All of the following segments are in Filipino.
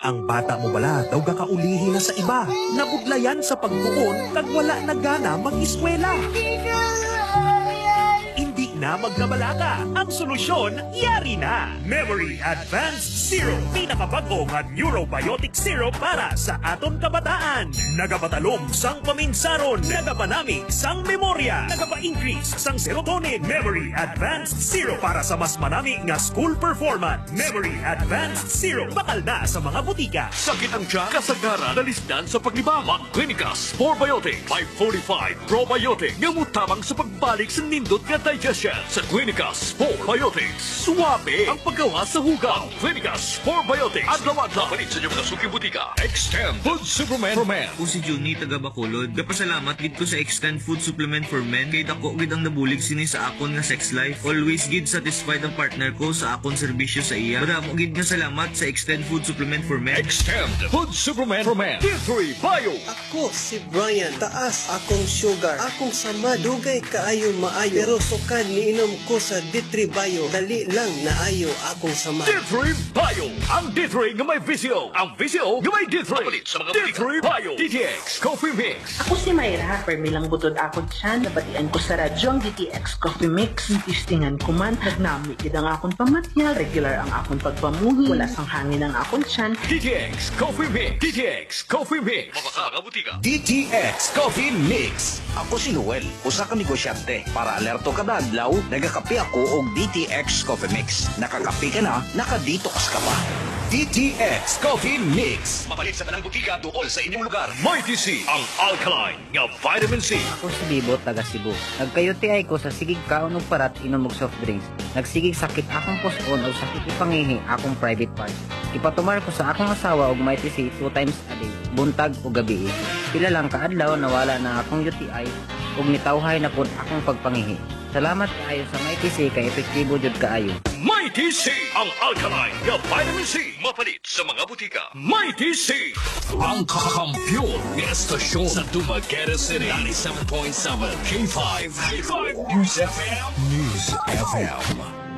Ang bata mo bala daw gakaulihi na sa iba. Nabudlayan sa pagtuon kag wala na gana mag-eskwela. Hindi na magkabalaka. Ang solusyon, yari na. Memory Advanced Zero. Pinakabago nga Neurobiotic Zero para sa aton kabataan. Nagapatalom sang paminsaron. Nagapanamig sang memorya. Nagapa-increase sang serotonin. Memory Advanced Zero para sa mas manami nga school performance. Memory Advanced Zero. Bakal na sa mga butika. Sakit ang tiyan, kasagaran, dalisdan sa paglibang. Mag-Clinicas 4-Biotic 545 Probiotic. Ngamutabang sa pagbalik sa nindot nga digestion. Sa Clinicas 4-Biotics, suwabe ang paggawa sa hugaw. Clinicas 4-Biotics. Adlaw-adlaw. Palit sa inyo mga suking butika. Extend Food Supplement for Men. Ako si Johnny, taga Bacolod. Gapasalamat gid ko sa Extend Food Supplement for Men. Kay dako gid ang nabulig sini sa akon nga sex life. Always gid satisfied ang partner ko sa akon serbisyo sa iya. Madamo gid nga salamat sa Extend Food Supplement for Men. Extend Food Supplement for Men. D3 Bio. Ako si Brian, taas akong sugar, akong sama, dugay kaayo maayo, pero sukan niinom ko sa D3 Bio, dali lang naayo akong sama. D3 Bio. Ang D3 nga may visyo. Ang visyo nga may D3. Palit sa mga D3 Bio. DTX Coffee Mix. Ako si Mayra, permilang butod ako dyan, nabatian ko sa radyo ang DTX Coffee Mix. Tistingan ko man, nagnami gid ang akong pamatyal, regular ang akong pagpamuhi, wala sang hangin ang akong tiyan. DTX Coffee Mix. DTX Coffee Mix. Mga butika. DTX Coffee Mix. Ako si Noel, usa ka negosyante. Para alerto kada adlaw, nagakape ako og DTX Coffee Mix. Nakakape ka na, nakadetox ka pa. DTX Coffee Mix. Mapalit sa tanang butika tuol sa inyong lugar. Mighty C, ang alkaline nga vitamin C. Ako si Bibo, taga Cebu. Nagkayuti ko sa sigig kaon og parat inom og soft drinks. Nagsigig sakit akong puson o sakit ipangihi akong private part. Ipatumar ko sa akong asawa og Mighty C 2 times a day, buntag o gabi. Pila lang kaadlaw nawala na akong UTI ug nitawhay na pud akong pagpangihi. Salamat kaayo sa Mighty C kay epektibo jud kaayo. Mighty C, ang alkaline nga vitamin C. Mapalit sa mga butika. Mighty C, ang kakampyon ng estasyon sa Dumaguete City. 97.7 K5. News FM. News FM.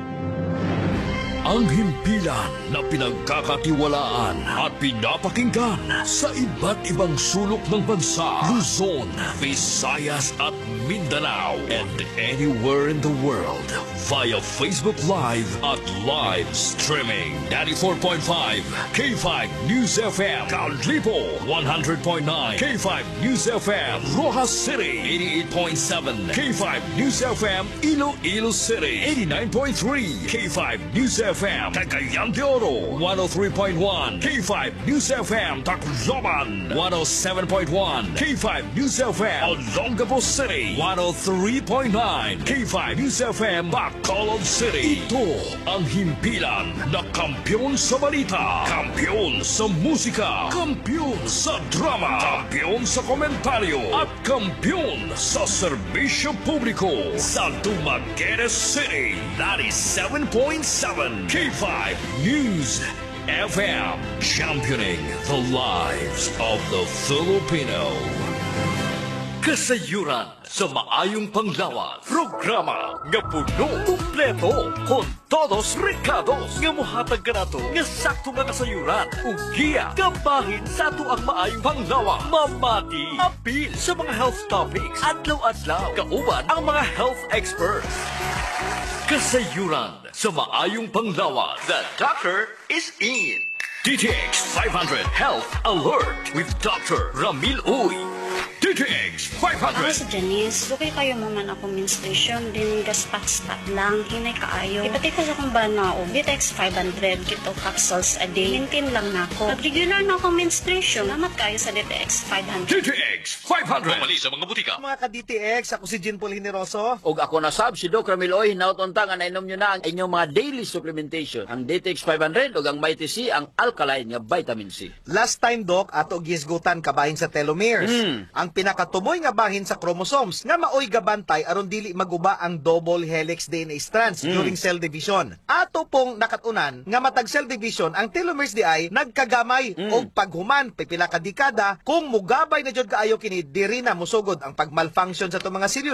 Ang himpilan na pinagkakatiwalaan at pinapakinggan sa iba't ibang sulok ng bansa, Luzon, Visayas at Mindanao, and anywhere in the world via Facebook Live at live streaming. 94.5 K5 News FM, Callipo 100.9 K5 News FM, Rojas City 88.7 K5 News FM, Iloilo City 89.3 K5 News FM, Cagayan de Oro 103.1 K5 News FM, Tacloban 107.1 K5 News FM, Olongapo City 103.9 K5 News FM, Bacolod City. Ito ang himpilan na kampiyon sa balita, kampiyon sa musika, kampiyon sa drama, kampiyon sa komentaryo, at kampiyon sa serbisyo publiko sa Dumaguete City 97.7 K5 News FM, championing the lives of the Filipino. Kasayuran sa maayong panglawan. Programa nga puno, kumpleto, con todos recados nga mohatag ka nato nga sakto nga kasayuran ug giya kabahin sa ato ang maayong panglawan. Mamati, apil sa mga health topics, adlaw-adlaw, kauban ang mga health experts. Kasayuran sa maayong panglawan. The doctor is in. DTX 500 Health Alert with Dr. Ramil Uy. DTX 500. Ako si Janice. Dugay kayo mo man ako menstruation. Din gaspat-spat lang. Hinay kaayo. Ipati ko sa kong bana o DTX 500. Kito capsules a day. Maintain lang na ako. Pag regular na ako menstruation, salamat kayo sa DTX 500. DTX 500. Pumali sa mga butika. Mga ka-DTX, ako si Jean Paul Generoso. Og ako na sab si Doc Ramil Oy, nautunta nga nainom nyo na ang inyong mga daily supplementation. Ang DTX 500 o ang Mighty C, ang alkaline nga vitamin C. Last time, Doc, ato gisgutan kabahin sa telomeres. Ang pinakatumoy nga bahin sa chromosomes nga maoy gabantay aron dili maguba ang double helix DNA strands during cell division. Ato pong nakatunan nga matag cell division ang telomeres di ay nagkagamay og paghuman pipila ka dekada kung mugabay na jud kaayo kini diri na musugod ang pagmalfunction sa itong mga selula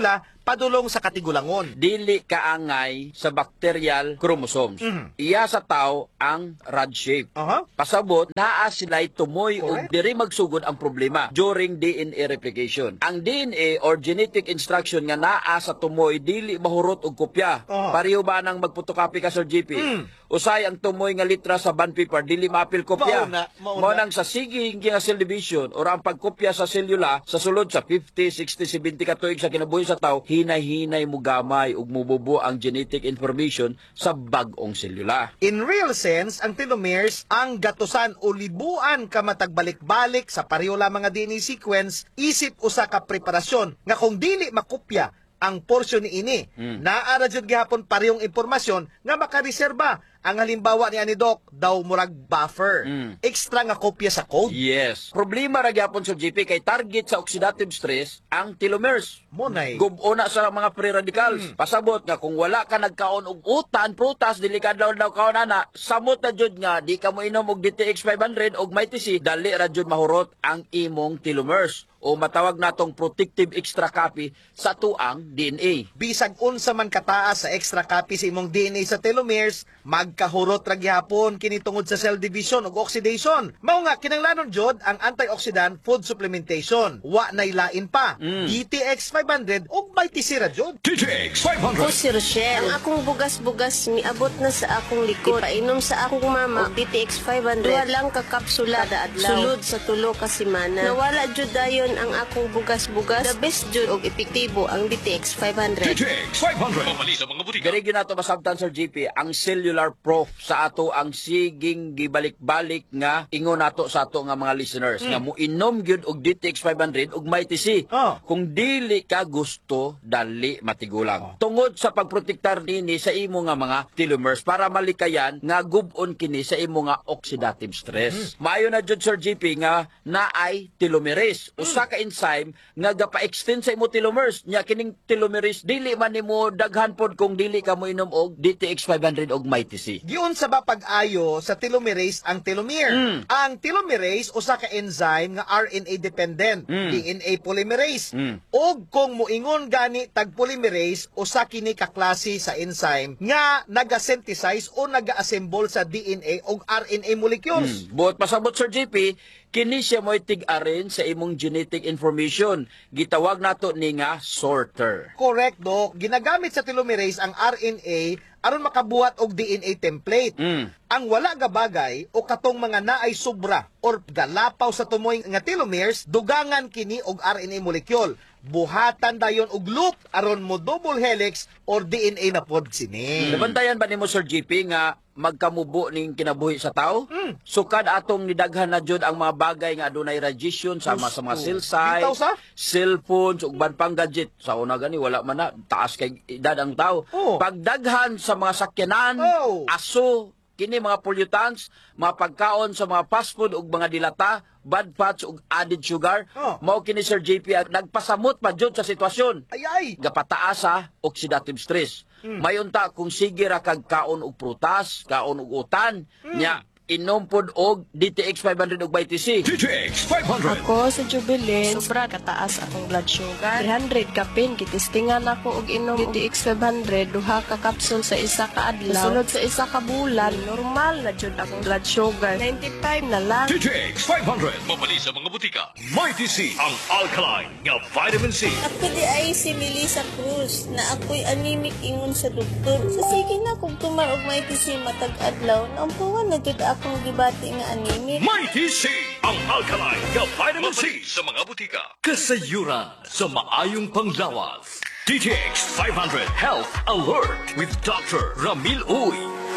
padulong sa katigulangon. Dili kaangay sa bacterial chromosomes. Iya sa tao ang rod shape. Pasabot, naa sila'y tumoy o diri magsugod ang problema during DNA replication. Ang DNA or genetic instruction nga naa sa tumoy dili mahurot og kopya. Pareho ba nang magpotocopy ka, Sir JP? Usay ang tumoy nga litra sa bond paper dili maapil kopya. Mao nang sa siging nga cell division or ang pagkopya sa selula sa sulod sa 50, 60, 70 ka tuig sa kinabuhi sa tao, hinay-hinay mo gamay ug mububo ang genetic information sa bag-ong selula. In real sense, ang telomeres ang gatusan o libuan ka matagbalik-balik sa pareho lamang nga DNA sequence isip usa ka preparasyon nga kung dili makopya ang porsyon ni ini, naara jud gihapon parehong impormasyon nga makareserba. Ang halimbawa ni ani Doc, daw murag buffer. Extra nga kopya sa code. Yes. Problema ra gyapon sa GP kay target sa oxidative stress ang telomeres. Monay. Gubona sa mga free radicals. Pasabot nga kung wala ka nagkaon og utan, prutas, dili ka daw kaon ana, samot na jud nga di ka mo inom og DTX 500 og may TC, dali ra jud mahurot ang imong telomeres o matawag natong protective extra copy sa tuang DNA. Bisag unsa man kataas sa extra copy sa imong DNA sa telomeres, magkahurot ra gyapon kini tungod sa cell division ug oxidation. Mao nga kinahanglanon jud ang antioxidant food supplementation. Wa nay lain pa. DTX 500 ug may tisira jud. DTX Ako 500. si Rochelle. Ang akong bugas-bugas miabot na sa akong likod. Ipainom sa akong mama og DTX 500. Duha lang ka kapsula kada adlaw. Sulod sa tulo ka semana. Nawala jud dayon ang akong bugas-bugas. The best jud og epektibo ang DTX 500. DTX 500. Mamali sa mga butika. Diri gyud nato masabtan, Sir GP, ang cellular proof sa ato ang siging gibalik-balik nga ingon nato sa ato nga mga listeners nga moinom gyud og DTX 500 ug may TC. Kung dili ka gusto, dali matigulang. Tungod sa pagprotektar nini sa imo nga mga telomeres para malikayan nga gub-on kini sa imo nga oxidative stress. Maayo na jud, Sir GP, nga naay telomerase, usa ka enzyme nga gapa-extend sa imo telomeres. Nya kining telomerase dili man nimo daghan pod kung dili ka mo inom og DTX 500 og may TC. Giun sa ba pag-ayo sa telomerase ang telomere. Ang telomerase usa ka enzyme nga RNA dependent, DNA polymerase. Og kung moingon gani tag polymerase, usa kini ka klase sa enzyme nga naga-synthesize o naga-assemble sa DNA og RNA molecules. Buot pasabot, Sir JP, kini siya mo'y tig-arin sa imong genetic information. Gitawag nato ni nga sorter. Correct, Doc. Ginagamit sa telomerase ang RNA aron makabuhat og DNA template. Ang wala nga bagay o katong mga naay sobra or galapaw sa tumoy nga telomeres, dugangan kini og RNA molecule. Buhatan dayon og loop aron mo double helix or DNA na pod sini. Nabantayan ba nimo, Sir JP, nga magkamubo ning kinabuhi sa tao? Sukad atong nidaghan na jud ang mga bagay nga adunay radiation sama sa mga cell site, cellphones ug banpang gadget. Sa una gani wala man na taas kay edad ang tao. Pagdaghan sa mga sakyanan, aso, kini mga pollutants, mga pagkaon sa mga fast food ug mga dilata, bad fats ug added sugar, mao kini, Sir JP, nagpasamot pa jud sa sitwasyon. Gapataas sa oxidative stress. Mayunta kung sige ra kag kaon og prutas, kaon og utan, nya inom pod og DTX 500 og may TC. DTX 500. Ako sa Jubilin, sobra kataas akong blood sugar. 300 kapin, kitistingan ako og inom DTX 500, duha ka kapsul sa isa ka adlaw. Sunod sa isa ka bulan, normal na jud akong blood sugar. 95 na lang. DTX 500. Mamali sa mga butika. May TC, ang alkaline nga vitamin C. Ako di ay si Melissa Cruz na ako'y anemic ingon sa doktor. So sige na kung tumar og may TC matag adlaw, naampuan na jud akong gibati nga anemic. May TC, ang alkaline nga vitamin C sa mga butika. Kasayuran sa maayong panglawas. DTX 500 Health Alert with Dr. Ramil Uy.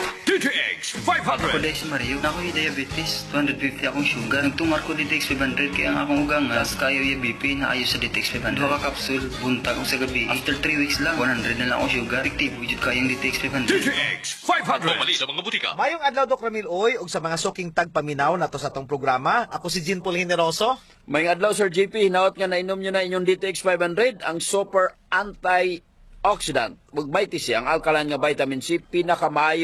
DTX 500. Ako si Mario, na ako'y diabetes, 250 akong sugar. Nagtumar ko DTX 500 kaya ang akong ugang nga kayo yung BP na ayos sa DTX 500. Dua ka kapsul, buntag ko sa gabi. After 3 weeks lang, 100 na lang akong sugar. Rektibo, jud kayang DTX 500. DTX 500. Mamali sa mga butika. Mayong adlaw, Doc Ramil Oy, ug sa mga suking tagpaminaw nato sa tong programa. Ako si Jean Paul Generoso. Mayong adlaw, Sir JP, hinaot nga nainom nyo na inyong DTX 500, ang super antioxidant. Ug may TC, ang alkaline nga vitamin C, pinakamayo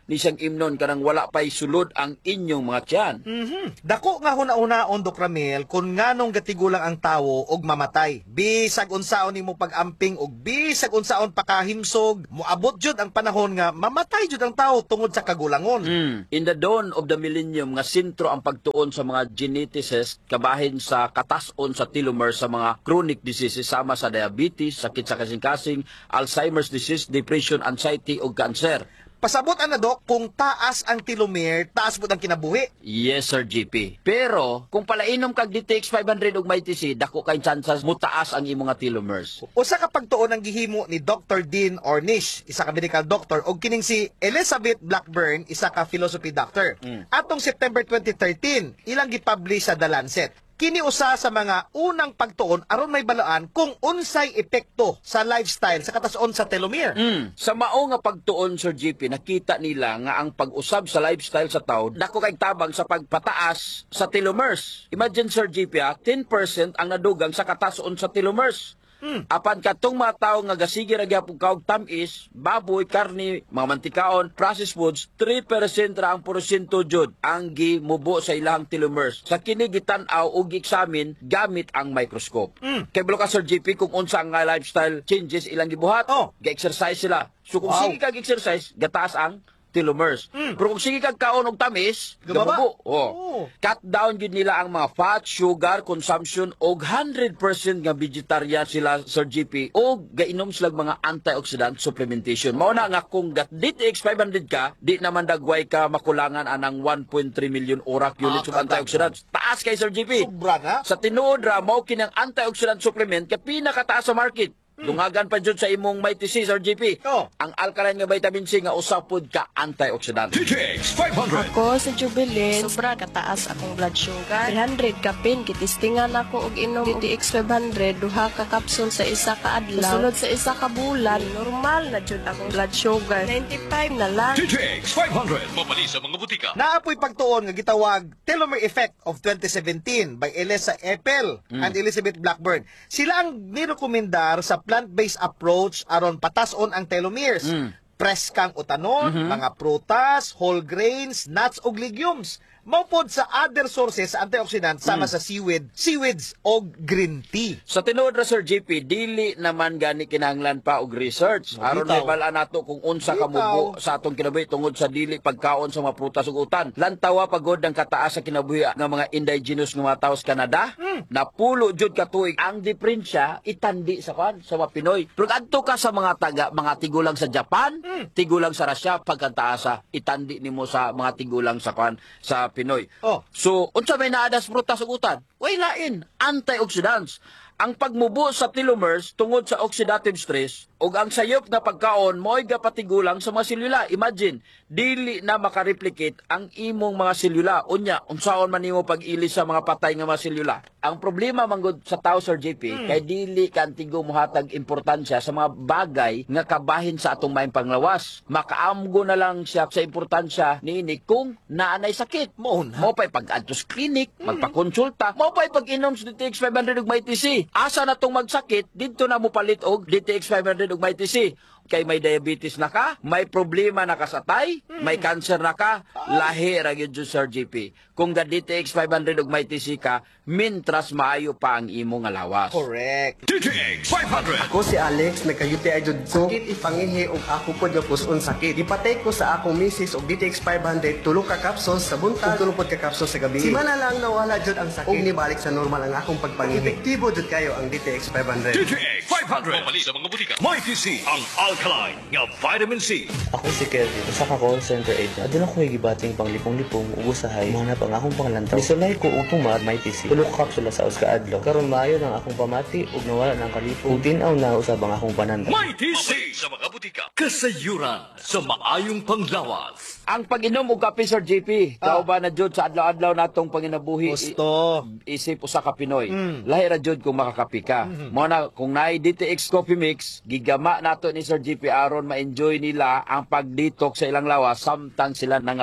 ni siyang imnon kanang wala pa'y sulod ang inyong mga tiyan. Dako nga huna-unaon, Dok Ramil, kung nganong gatigulang ang tawo og mamatay. Bisag unsaon nimo pag-amping og bisag unsaon pakahimsog, moabot jud ang panahon nga mamatay jud ang tawo tungod sa kagulangon. In the dawn of the millennium, nga sentro ang pagtuon sa mga geneticists kabahin sa katas-on sa telomere sa mga chronic diseases sama sa diabetes, sakit sa kasing-kasing, Alzheimer's disease, depression, anxiety ug cancer. Pasabot ana, Dok, kung taas ang telomere, taas pud ang kinabuhi. Yes, Sir GP. Pero, kung palainom kag DTX 500 ug may TC, dako kay chances mutaas ang imong nga telomeres. Usa ka pagtuon ang gihimo ni Dr. Dean Ornish, isa ka medical doctor, og kining si Elizabeth Blackburn, isa ka philosophy doctor. Atong September 2013, ilang gipublish sa The Lancet. Kini usa sa mga unang pagtuon aron may balaan kung unsay epekto sa lifestyle sa katas-on sa telomere. Sa mao nga pagtuon, Sir GP, nakita nila nga ang pag-usab sa lifestyle sa tao dako kay tabang sa pagpataas sa telomeres. Imagine, Sir GP, 10% ang nadugang sa katas-on sa telomeres. Apan katong mga tao nga gasige ra gyapon kaog tamis, baboy, karni, mga mantikaon, processed foods, 3% ra ang porsyento jud ang gimubo sa ilang telomeres. Sa kini gitan-aw ug examine gamit ang microscope. Kay ka, Sir GP, kung unsa nga lifestyle changes ilang gibuhat, ga-exercise sila. So kung sige kag exercise, gataas ang telomeres. Pero kung sige kag kaon og tamis, gamubo. Cut down gid nila ang mga fat, sugar consumption og 100% nga vegetarian sila, Sir GP, og gainom sila mga antioxidant supplementation. Mao na nga kung DTX 500 ka, di naman dagway ka makulangan anang 1.3 million ORAC units of antioxidants. Taas kay Sir GP. Sobra na. Sa tinuod ra mao kinang antioxidant supplement kay pinakataas sa market. Dungagan pa dyan sa imong may TC, Sir GP. Ang alkaline nga vitamin C nga usapod ka antioxidant. DTX 500. Ako sa Jubilee, sobra kataas akong blood sugar. 300 kapin, kitistingan ako og inom DTX 500, duha ka kapsul sa isa ka adlaw. Sulod sa isa ka bulan, normal na jud akong blood sugar. 95 na lang. DTX 500. Mabali sa mga butika. Naapoy pagtuon nga gitawag Telomere Effect of 2017 by Elisa Epel and Elizabeth Blackburn. Sila ang nirekomendar sa plant-based approach aron patason ang telomeres. Preskang utanon, mga prutas, whole grains, nuts ug legumes. Maupod sa other sources sa antioxidant sama sa seaweeds o green tea. Sa tinuod ra, Sir GP, dili naman gani kinahanglan pa og research. Aron may balaan nato kung unsa ka mubo sa atong kinabuhi tungod sa dili pagkaon sa mga prutas ug utan. Lantawa pagod ang kataas sa kinabuhi nga mga indigenous nga mga tawo sa Canada. Napulo jud ka tuig ang diferensya itandi sa sa mga Pinoy. Pero adto ka sa mga mga tigulang sa Japan, tigulang sa Russia, pagkantaasa itandi nimo sa mga tigulang sa sa Pinoy. So, unsa may naadas prutas ug utan? Way lain, antioxidants. Ang pagmubo sa telomeres tungod sa oxidative stress ug ang sayop na pagkaon mo'y gapatigulang sa mga selula. Imagine, dili na makareplicate ang imong mga selula. Unya, unsaon man nimo pag-ilis sa mga patay nga mga selula. Ang problema manggod sa tao, Sir JP, kay dili kantigo mohatag importansya sa mga bagay nga kabahin sa atong maayong panglawas. Makaamgo na lang siya sa importansya niini kung naanay sakit. Mo pa'y pag-adto sa clinic, magpakonsulta, mo pa'y pag-inom sa DTX 500 ug may TC. Asa na tong magsakit, dito na mo palit og DTX 500 ug may TC. Kay may diabetes na ka, may problema na ka sa tay, may cancer na ka, lahi ra gyud Sir JP. Kung ga DTX 500 ug may TC ka, mintras maayo pa ang imo nga lawas. Correct. DTX 500. Ako si Alex, nagka-UTI jud ko. Sakit ipangihi og ako pod nga puson sakit. Ipatay ko sa akong misis og DTX 500, tulo ka capsules sa buntag, tulo pod ka capsules sa gabi. Simana lang nawala jud ang sakit. Og nibalik sa normal ang akong pagpangihi. Epektibo jud kayo ang DTX 500. DTX 500. Mabali sa mga butika. May TC, ang alkaline nga vitamin C. Ako si Kelvin, usa ka call center agent. Adun ako gibating panglipong-lipong ug usahay manap ang akong panglantaw. Misulay ko og tumat may TC. Tulo ka kapsula sa uska adlaw. Karon maayo nang akong pamati ug nawala nang kalipong. Ug tin-aw na usab ang akong pananda. May TC sa mga butika. Kasayuran sa maayong panglawas. Ang pag-inom og kape, Sir JP, kauban na jud sa adlaw-adlaw natong panginabuhi. Gusto. Isip usa ka Pinoy. Lahi ra jud kung makakapi ka. Mo na kung naay DTX Coffee Mix, gigama nato ni Sir JP aron ma-enjoy nila ang pag-detox sa ilang lawas samtang sila nangapi.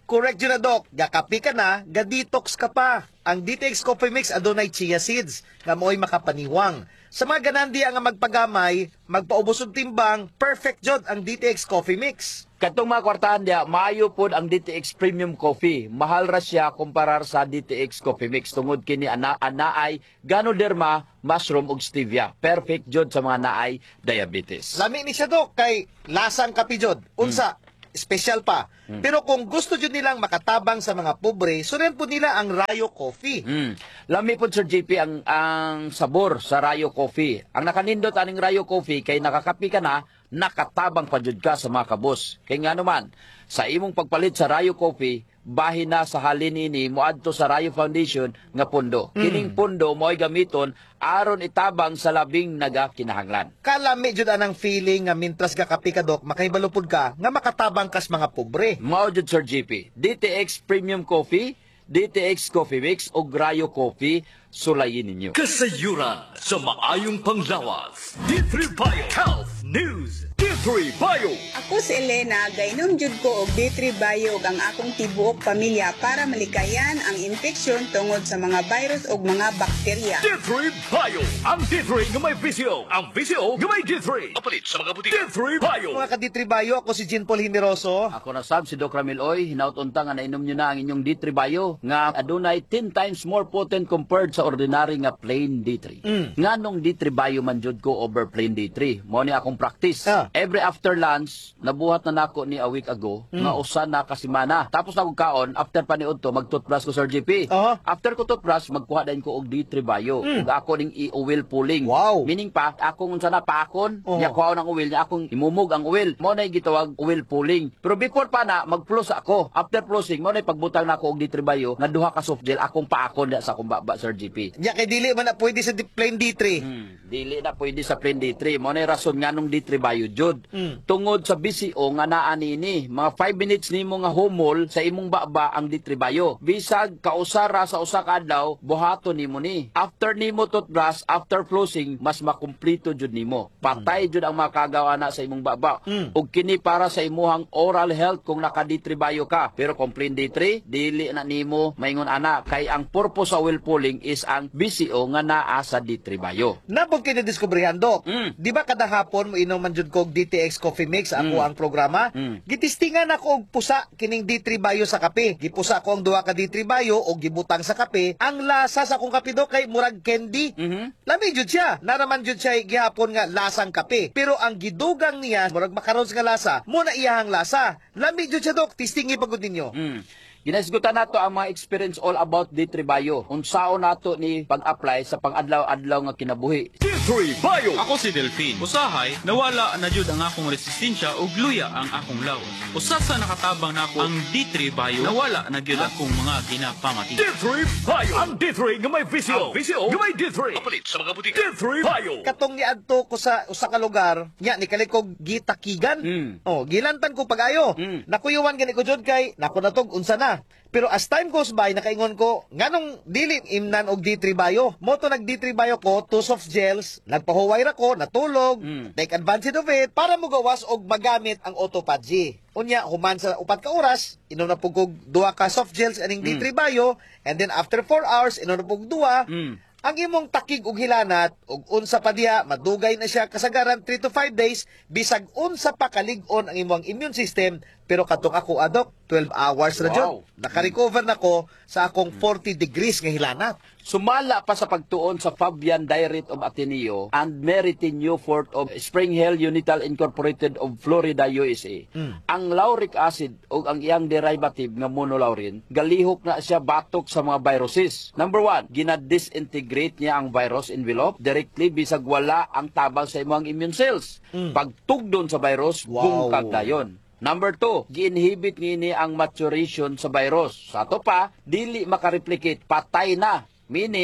Correct yun na, Doc. Gakapi ka na, ga-detox ka pa. Ang DTX Coffee Mix adunay chia seeds nga mo'y makapaniwang. Sa mga ganandi nga magpagamay, magpaubos og timbang, perfect jud ang DTX Coffee Mix. Katong mga kwartahan dia, maayo pod ang DTX Premium Coffee. Mahal ra siya kumparar sa DTX Coffee Mix tungod kini anaay Ganoderma, mushroom ug stevia. Perfect jud sa mga naay diabetes. Lami ni siya, Doc, kay lasang kapi jud. Unsa, special pa. Pero kung gusto jud nilang makatabang sa mga pobre, sunen po nila ang Rayo Coffee. Lami po, Sir JP, ang sabor sa Rayo Coffee. Ang nakanindot aning Rayo Coffee kay nakakapi ka na, nakatabang pa jud ka sa mga kabos. Kay nga naman, sa imong pagpalit sa Rayo Coffee, bahin na sa halin ini moadto sa Rayo Foundation nga pundo. Kining pundo mo'y gamiton aron itabang sa labing nagakinahanglan. Kalami jud anang feeling nga mintras gakapi ka, Doc, makaibalupod ka nga makatabang kas mga pobre. Mao jud, Sir JP. DTX Premium Coffee, DTX Coffee Mix o Rayo Coffee, sulayin ninyo. Kasayuran sa maayong panglawas. D3 Bio Health News. D3 Bio. Ako si Elena, gainom jud ko og D3 Bio ang akong tibuok pamilya para malikayan ang infeksyon tungod sa mga virus ug mga bakterya. D3 Bio. Ang D3 nga may VCO. Ang VCO nga may D3. Kapalit sa mga butika. D3 Bio. Mga ka-D3 Bio, ako si Jean Paul Himiroso. Ako na sab si Doc Ramil Oy, hinaut-unta nga nainom nyo na ang inyong D3 Bio nga adunay 10 times more potent compared sa ordinary nga plain D3. Nganong D3 Bio man jud ko over plain D3. Mo ni akong practice. Every after lunch, nabuhat na nako ni a week ago nga usa na ka semana. Tapos na kog kaon, after pa ni udto mag-toothbrush ko, Sir JP. After ko toothbrush, magkuha din ko og D3 Bio. Ug ako ning i-oil pulling. Meaning pa, akong unsa na paakon, nya kuha ng oil, nya akong imumog ang oil. Mo na gitawag oil pulling. Pero before pa na, mag-floss ako. After flossing, mo na pagbutang nako og D3 Bio nga duha ka soft gel akong paakon da sa akong baba, Sir JP. Nya kay dili man na pwede sa plain D3. Dili na pwede sa plain D3. Mo na rason nganong D3 Bio jud. Tungod sa BCO nga naa nini, mga 5 minutes nimo nga humol sa imong baba ang D3 Bio. Bisag kausara sa usa ka adlaw, buhaton nimo ni. After nimo toothbrush, after flossing, mas makumpleto jud nimo. Patay jud ang makagawa na sa imong baba. Ug kini para sa imuhang oral health kung naka D3 Bio ka. Pero kung plain D3, dili na nimo maingon ana kay ang purpose sa oil pulling is ang BCO nga naa sa D3 Bio. Napog kini diskubrihan, Doc. Di ba kada hapon mo inom man jud kog DTX Coffee Mix ako ang programa? Gitistingan ako og pusa kining D3 Bio sa kape. Gipusa ko ang duha ka D3 Bio og gibutang sa kape. Ang lasa sa akong kape, Doc, kay murag candy. Lami jud siya. Naraman jud siya gihapon nga lasang kape. Pero ang gidugang niya murag macarons nga lasa, mo na iyahang lasa. Lami jud siya, Doc. Tistingi pagud ninyo. Ginasgutan nato ang mga experience all about D3 Bio. Unsaon nato ni pag-apply sa pang-adlaw-adlaw nga kinabuhi. D3 Bio. Ako si Delphine. Usahay, nawala na jud ang akong resistensya ug luya ang akong lawas. Usa sa nakatabang nako ang D3 Bio, nawala na jud akong mga ginapamati. D3 Bio. Ang D3 nga may VCO. Ang VCO nga may D3. Kapalit sa mga butika. D3 Bio. Katong niadto ko sa usa ka lugar, nya ni kalikog gitakigan. Gilantan ko pagayo. Nakuyuwan gani ko jud kay nako natog unsa na. Pero as time goes by, nakaingon ko, nganong dili imnan og D3 Bio. Moto nag D3 Bio ko, 2 soft gels, nagpahuway ra ko, natulog, take advantage of it, para mo gawas og magamit ang autophagy. Unya, human sa 4 ka oras, inom na po kog 2 ka soft gels aning D3 Bio, and then after 4 hours, inom na po 2, ang imong takig ug hilanat ug unsa pa diha madugay na siya kasagaran 3 to 5 days bisag unsa pa kalig-on ang imong immune system. Pero katong ako, Adok, 12 hours na jud. Naka-recover na ko sa akong 40 degrees nga hilanat. Sumala pa sa pagtuon sa Fabian Diet of Ateneo and Meritin Newfort of Spring Hill Unital Incorporated of Florida, USA. Ang lauric acid o ang iyang derivative nga monolaurin, galihok na siya batok sa mga viruses. Number 1, gina-disintegrate niya ang virus envelope directly bisag wala ang tabang sa imong immune cells. Pagtugdon sa virus, bungkag dayon. Number 2, gi-inhibit ngini ang maturation sa virus. Sa ato pa, dili makareplicate, patay na. Meaning,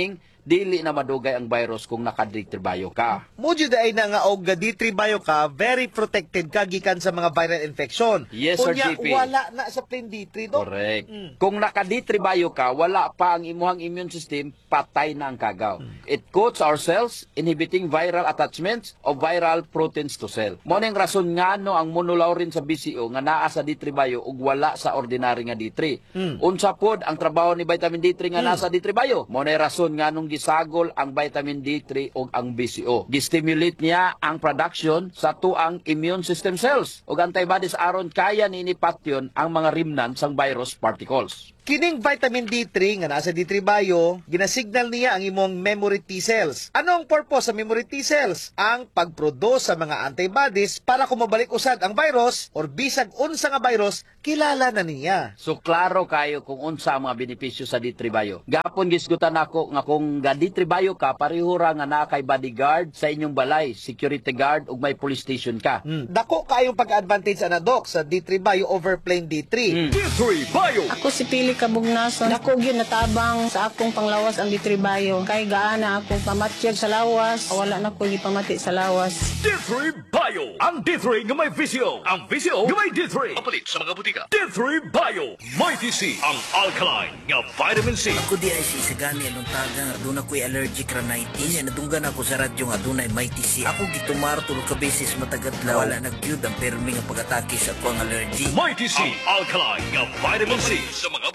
dili na madugay ang virus kung naka-D3 Bio ka. Mudyo ay na nga og D3 Bio ka, very protected ka gikan sa mga viral infection. Yes, Sir Kunya, GP. wala na sa plain D3, Dok. Correct. Kung naka-D3 Bio ka, wala pa ang imuhang immune system, patay na ang kagaw. It coats our cells, inhibiting viral attachments of viral proteins to cell. Mo ning rason ngano ang monolaurin sa BCO nga naa sa D3 Bio ug wala sa ordinary nga D3. Unsa pod ang trabaho ni vitamin D3 nga nasa D3 Bio? Mo nay rason nganong gisagol ang vitamin D3 ug ang BCO. Gistimulate niya ang production sa tuang immune system cells ug antibodies aron kaya ni patyon ang mga remnants sang virus particles. Kining vitamin D3 nga nasa D3 Bio, ginasignal niya ang imong memory T cells. Anong purpose sa memory T cells? Ang pagproduce sa mga antibodies para kung mabalik usad ang virus or bisag unsa nga virus, kilala na niya. So klaro kayo kung unsa ang mga benepisyo sa D3 Bio. Gapon gisgutan ako nga kung ga D3 Bio ka, pareho ra nga naa kay bodyguard sa inyong balay, security guard ug may police station ka. Dako kayong pag-advantage ana Doc sa D3 Bio over plain D3. D3 Bio. Ako si Pili Kabugnason. Ako gyud natabang sa akong panglawas ang D3 Bio. Kay gaana akong pamatyag sa lawas. Wala na ko gipamati sa lawas. D3 Bio. Ang D3 nga may VCO. Ang VCO nga may D3. Mapalit sa mga butika. D3 Bio. May TC. Ang alkaline nga vitamin C. Ako di ay sisagani anong taga. Doon ako'y allergic rhinitis. Nadunggan ako sa radyo nga doon ay may TC. Ako gitumar tulog ka beses matagadlaw. Wala nagyud ang permi nga pag-atake sa akong allergy. May TC. Ang alkaline nga vitamin C. Sa mga butika.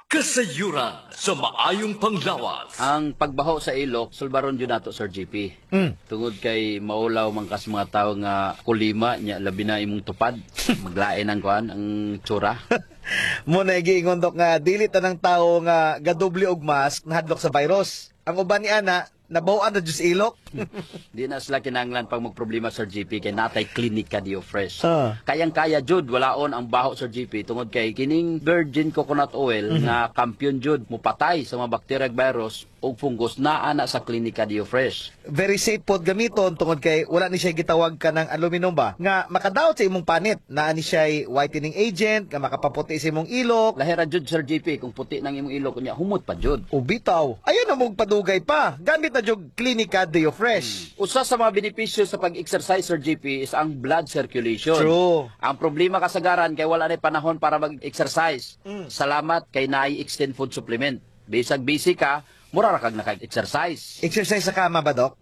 Kasayuran sa maayong panglawas. Ang pagbaho sa ilok, sulbaron yun nato, Sir GP. Tungod kay maulaw man kas mga tao nga kulima, nya labi na imong tupad. Maglain ang kuan, ang tsura. Muna giingon Dok nga dili tanang tao nga gadoble og mask nahadlok sa virus. Ang uban ni ana nabawaan na Diyos ilok. Di na sila kinanglan pag magproblema, Sir GP, kay natay klinika Dio Fresh. Kayang-kaya, Jud, walaon ang baho, Sir GP, tungod kay kining virgin coconut oil nga kampiyon, Jud, mupatay sa mga bacteria virus o fungus na ana sa klinika Dio Fresh. Very safe pod gamiton tungod kay wala ni siya gitawag ka ng aluminum ba nga makadaot sa imong panit. Naa ni siya whitening agent nga makapaputi sa imong ilok. Lahira, Jud, Sir GP, kung puti ng imong ilok kunya humot pa, Jud. O bitaw, ayun na mong padugay pa. Gamit na jud klinika Dio Fresh. Usa sa mga benepisyo sa pag-exercise, Sir GP, is ang blood circulation. True. Ang problema kasagaran kay wala na panahon para mag-exercise. Salamat kay naay extend food supplement. Bisag busy ka, mura ra kag naka-exercise. Exercise sa kama ba, Doc?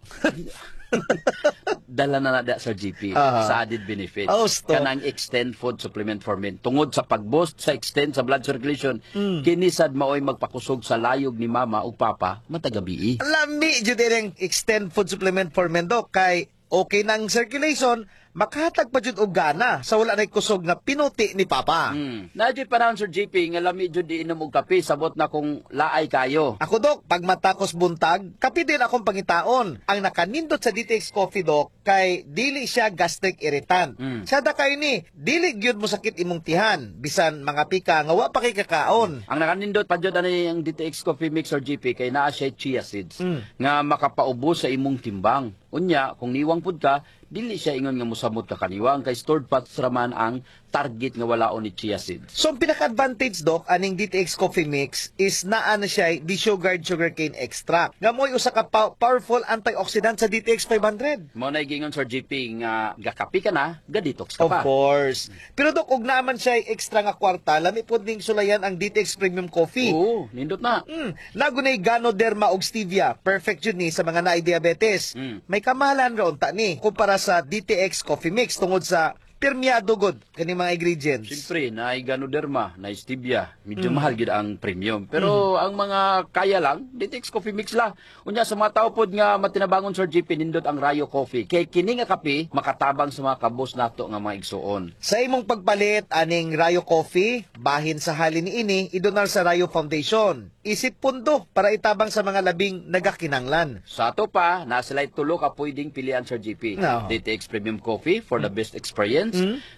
Dala na nada, Sir GP, sa added benefit. Kanang extend food supplement for men. Tungod sa pag-boost sa extend sa blood circulation, kinisad maoy magpakusog sa layog ni mama o papa matagabi. Lami jud ang extend food supplement for men, Doc, kay okay nang circulation, makahatag pa jud og gana sa wala nay kusog na pinuti ni papa. Nadyo panahon, Sir GP, nga lami jud di inom og kape, sabot na kung laay kayo. Ako, Doc, pag matakos buntag, kape din akong pangitaon. Ang nakanindot sa DTX Coffee, Doc, kay dili siya gastric irritant. Sada kay ni, dili gyud mo sakit imong tihan, bisan mga pika nga wa pa kay kakaon. Ang nakanindot pa jud ani ang DTX Coffee Mix, Sir GP, kay naa siya chia seeds nga makapaubos sa imong timbang. Unya, kung niwang pud ka, dili siya ingon nga musamot ka kaniwang kay stored fats raman ang target nga walaon ni chia seeds. So, ang pinaka-advantage, Doc, aning DTX Coffee Mix is naa na siya desugared sugarcane extract. Nga mo'y usa ka powerful antioxidant sa DTX 500. Mo na gingon, Sir GP, nga gakapi ka na, ga-detox ka Of pa. course. Pero, Doc, ug naman siya extra nga kwarta, lami pod ning sulayan ang DTX Premium Coffee. Oo, nindot na. Nagunay Ganoderma ug stevia. Perfect yun ni sa mga naay diabetes. May kamahalan ra unta ni kumpara sa DTX Coffee Mix tungod sa permiado god kani mga ingredients. Siyempre, na Ganoderma, na stevia, medyo mahal gid ang premium. Pero ang mga kaya lang, DTX Coffee Mix la. Unya sa mga tao pod nga matinabangon, Sir GP, nindot ang Rayo Coffee. Kay kini nga kape makatabang sa mga kabos nato nga mga igsuon. Sa imong pagpalit aning Rayo Coffee, bahin sa halin niini idonal sa Rayo Foundation. Isip pundo para itabang sa mga labing nagakinanglan. Sa ato pa, na sila tulo ka pwedeng pilian, Sir GP. No. DTX Premium Coffee for the best experience.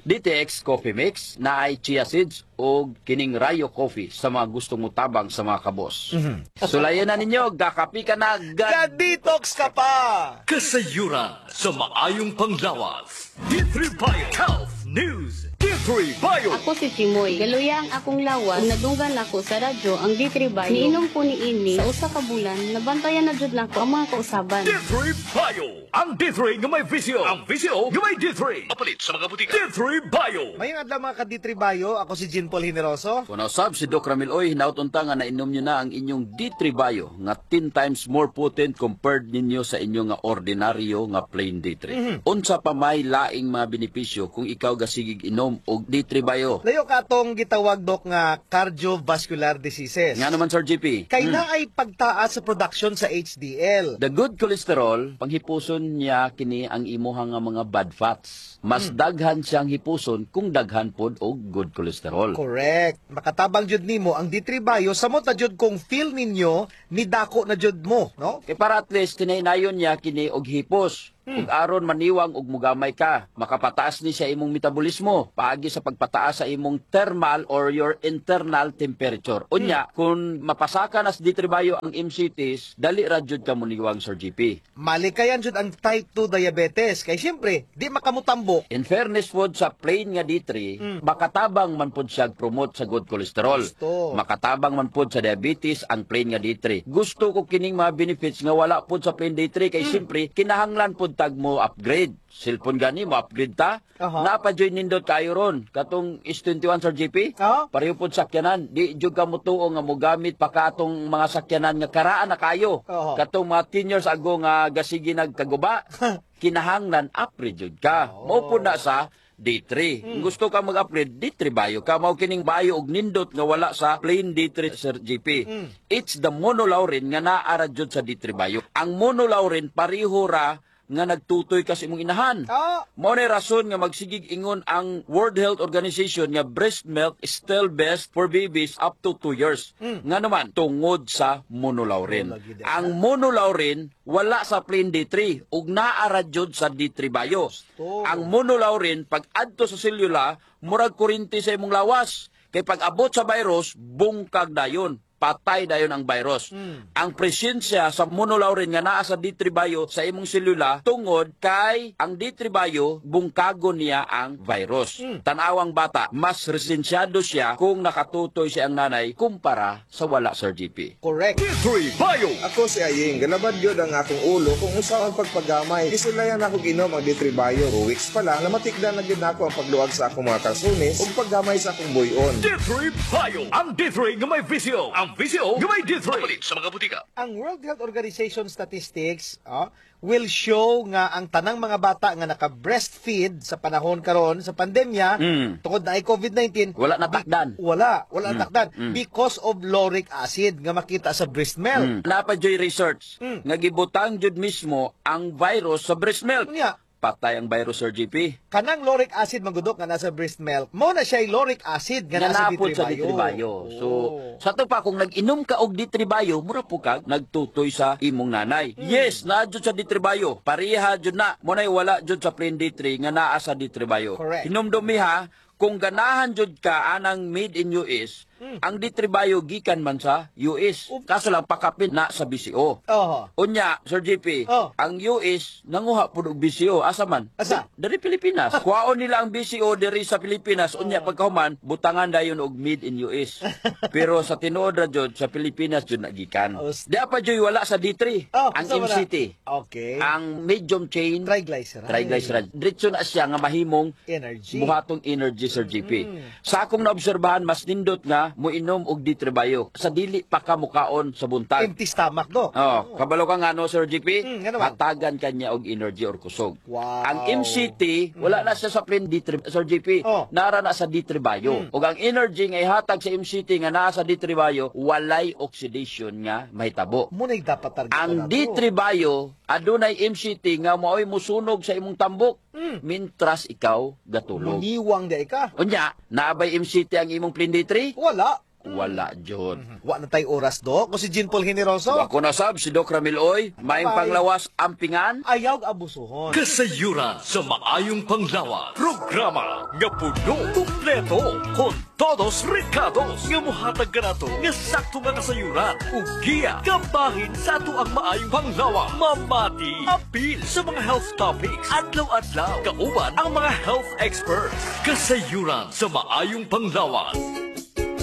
DTX Coffee Mix na ay chia seeds o kining Rayo Coffee sa mga gustong mutabang sa mga kabos. Sulayan na ninyo, gakapi ka na, Ga-detox ka pa! Kasayuran sa maayong panglawas. D3 Bio Health News. D3 D3 Bio. Ako si Chimoy. Galuya ang akong lawas. Kung nadunggan ako sa radyo ang D3 Bio. Niinom ko ni ini sa usa ka bulan. Nabantayan na jud nako ang mga kausaban. D3 Bio. Ang D3 nga may visyo. Ang visyo nga may D3. Mapalit sa mga butika. D3 Bio. Mayong adlaw mga ka-D3 Bio, ako si Jean Paul Generoso. Kung nasab si Doc Ramil Oy, hinautunta nga nainom nyo na ang inyong D3 Bio nga 10 times more potent compared ninyo sa inyong nga ordinaryo nga plain D3. Unsa pa may laing mga benepisyo kung ikaw gasigig inom og D3 Bio? Layo ka atong gitawag dok nga cardiovascular diseases. Nga naman Sir GP. Kay na ay pagtaas sa production sa HDL. The good cholesterol, panghipuson niya kini ang imuhang nga mga bad fats. Mas daghan siyang hipuson kung daghan pod og good cholesterol. Correct. Makatabang jud nimo ang D3 Bio samot na jud kung feel ninyo ni dako na jud mo, no? Kay para at least tinaynayon niya kini og hipos. Ug aron maniwang og mugamay ka, makapataas ni sa imong metabolismo paagi sa pagpataas sa imong thermal or your internal temperature. Unya, kung mapasaka nas D3 Bio ang MCTs, dali ra jud ka muniwang Sir GP. Malikayan jud ang type 2 diabetes kay syempre di makamutambok. In fairness pod sa plain nga D3, makatabang man pod siya promote sa good cholesterol. Makatabang man pod sa diabetes ang plain nga D3. Gusto ko kining mga benefits nga wala pod sa plain D3 kay syempre kinahanglan pod tag mo upgrade. Cellphone gani mo upgrade ta. Napa-join nindot kayo ron. Katong S21 Sir GP. Pareho pod sakyanan. Di jud ka mutuo nga mogamit pa ka atong mga sakyanan nga karaan na kayo. Katong mga 10 years ago nga gasigi nagkaguba. Kinahanglan upgrade jud ka. Mao po na sa D3. Kung gusto ka mag-upgrade, D3 Bio ka. Mao kining bio og nindot nga wala sa plain D3 Sir GP. It's the monolaurin nga naara jud sa D3 Bio. Ang monolaurin pareho ra nga nagtutoy ka sa imong inahan. Mao ni rason nga magsigig ingon ang World Health Organization nga breast milk is still best for babies up to 2 years. Nga naman tungod sa monolaurin. Ang monolaurin wala sa plain D3 ug naara jud sa D3 Bio. Ang monolaurin pag adto sa selula murag kuryente sa imong lawas. Kay pag abot sa virus bungkag dayon. Patay dayon ang virus. Ang presensya sa monolaurin nga naa sa D3 Bio sa imong selula tungod kay ang D3 Bio bungkagon niya ang virus. Tanawang bata, mas resensyado siya kung nakatutoy siya ang nanay kumpara sa wala Sir GP. Correct. D3 Bio. Ako si Aying, galabad yun ang akong ulo kung usaw ang pagpagamay. Isulayan ako ginom ang D3 Bio. 2 weeks pa lang, namatikdan na gid ako ang pagluwag sa akong mga kalsunis ug paggamay sa akong buyon. D3 Bio. Ang D3 nga may visyo. Ang visyo nga may D3. Mapalit sa mga butika. Ang World Health Organization statistics will show nga ang tanang mga bata nga naka-breastfeed sa panahon karon sa pandemya tungod na ay COVID-19 wala natakdan. Wala natakdan because of lauric acid nga makita sa breast milk. Napajoy research nga gibutang jud mismo ang virus sa breast milk. Patay ang virus Sir GP. Kanang lauric acid magudok nga nasa breast milk. Mao na siya lauric acid nga nasa D3 sa D3 Bio. So, sa to pa kung nag-inom ka og D3 Bio, mura po kag nagtutoy sa imong nanay. Yes, na jud sa D3 Bio. Pareha jud na. Mo nay wala jud sa plain D3 nga naa sa D3 Bio. Hinumdumi ha, kung ganahan jud ka anang made in US, ang D3 Bio gikan man sa US. Kaso lang pakapin na sa BCO. Unya, Sir GP, ang US nanguha pud og BCO asa man? Asa? Dari Pilipinas. Kuhaon nila ang BCO diri sa Pilipinas. Unya pagkahuman butangan dayon og made in US. Pero sa tinuod ra jud sa Pilipinas jud nagikan. Di pa jud wala sa D3. Ang MCT. Okay. Ang medium chain triglyceride. Diretso na siya nga mahimong buhatong energy Sir GP. Sa akong naobserbahan mas nindot nga moinom og D3 Bio sa dili pa ka mukaon sa buntag. Empty stomach do. Kabalo ka nga no Sir GP, patagan kanya og energy or kusog. Ang MCT wala na siya sa plain D3 Sir GP, nara na sa D3 Bio. Ug ang energy nga ihatag sa MCT nga naa sa D3 Bio walay oxidation nga mahitabo. Munay dapat target. Ang D3 Bio adunay MCT nga maoy musunog sa imong tambok. Mintras ikaw gatulog. Muniwang di ka. Unya, naabay MCT ang imong plain D3? Wala. wala jud. Wa na tay oras, Dok. O si Jean Paul Generoso? Ako nasab si Doc Ramiloy, maing panglawas ampingan. Ayaw abusuhon. Kasayuran sa maayong panglawas. Programa nga puno, kumpleto, con todos recados. Nga muhatag ka na to, nga sakto nga kasayuran. Ug giya, kabahin sa ato ang maayong panglawas. Mamati, apil sa mga health topics. Adlaw-adlaw, kauban ang mga health experts. Kasayuran sa maayong panglawas.